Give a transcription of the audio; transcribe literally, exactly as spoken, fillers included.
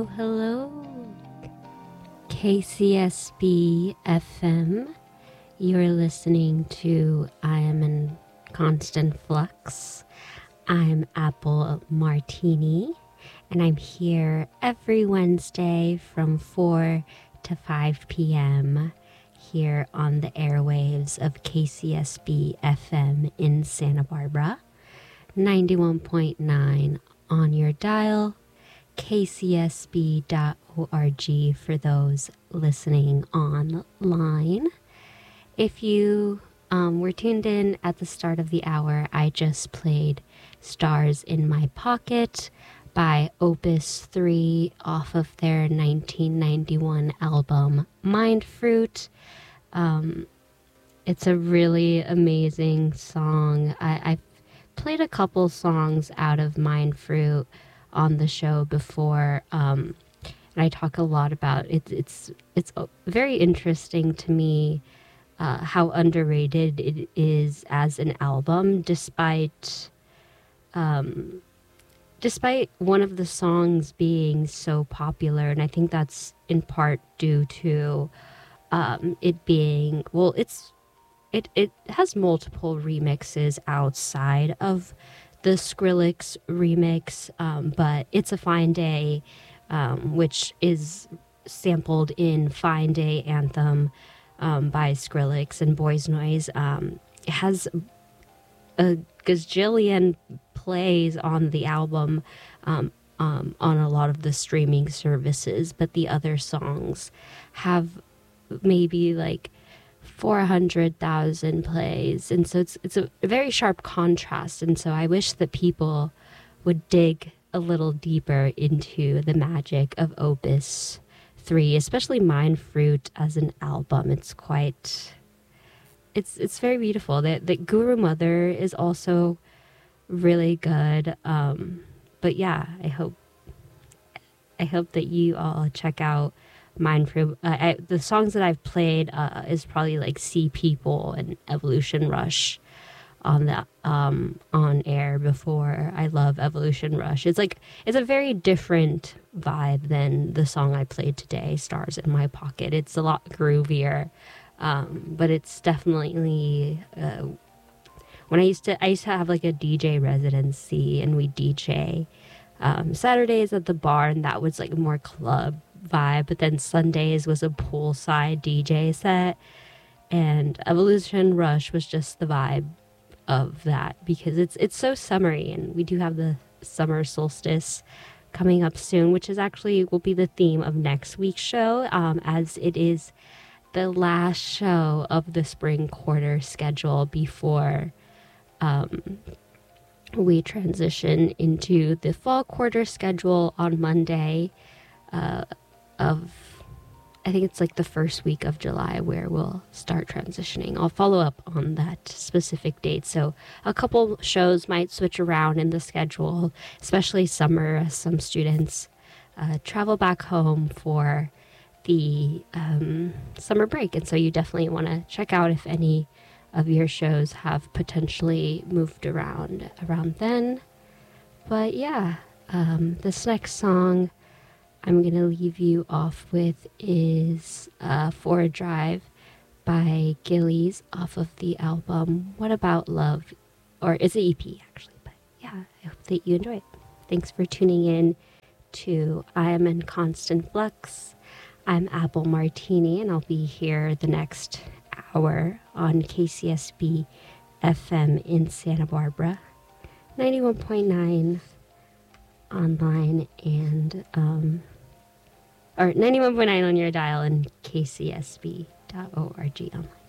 Hello, K C S B F M. You're listening to I Am in Constant Flux. I'm Apple Martini, and I'm here every Wednesday from four to five p.m. here on the airwaves of K C S B F M in Santa Barbara, ninety-one point nine on your dial, k c s b dot org for those listening online. If you um, were tuned in at the start of the hour, I just played Stars in My Pocket by Opus three off of their nineteen ninety-one album Mind Fruit. Um, it's a really amazing song. I, I've played a couple songs out of Mind Fruit on the show before, um, and I talk a lot about it. It's it's very interesting to me uh, how underrated it is as an album, despite um, despite one of the songs being so popular, and I think that's in part due to um, it being well, it's it it has multiple remixes outside of the Skrillex remix, um, but It's a Fine Day, um, which is sampled in Fine Day Anthem um, by Skrillex and Boys Noise. Um, it has a gazillion plays on the album, um, um, on a lot of the streaming services, but the other songs have maybe like four hundred thousand plays, and so it's it's a very sharp contrast, and so I wish that people would dig a little deeper into the magic of Opus three, especially Mind Fruit as an album. It's quite it's it's very beautiful. That that Guru Mother is also really good, um, but yeah, I hope I hope that you all check out Mind Fruit. Uh, I, the songs that I've played uh, is probably like Sea People and Evolution Rush on the um, on air before. I love Evolution Rush. It's like it's a very different vibe than the song I played today, Stars in My Pocket. It's a lot groovier, um, but it's definitely uh, when I used to I used to have like a D J residency, and we D J um, Saturdays at the bar, and that was like more club vibe, but then Sundays was a poolside D J set, and Evolution Rush was just the vibe of that because it's it's so summery, and we do have the summer solstice coming up soon, which is actually will be the theme of next week's show, um, as it is the last show of the spring quarter schedule before um, we transition into the fall quarter schedule on Monday. Uh, of I think it's like the first week of July where we'll start transitioning. I'll follow up on that specific date. So a couple shows might switch around in the schedule, especially summer, as some students uh, travel back home for the um, summer break. And so you definitely want to check out if any of your shows have potentially moved around around then. But yeah, um, this next song I'm going to leave you off with is uh, For a Drive by Gillies off of the album What About Love? Or it's an E P, actually. But yeah, I hope that you enjoy it. Thanks for tuning in to I Am in Constant Flux. I'm Apple Martini, and I'll be here the next hour on K C S B F M in Santa Barbara, ninety-one point nine online, and um, or ninety-one point nine on your dial, and k c s b dot org online.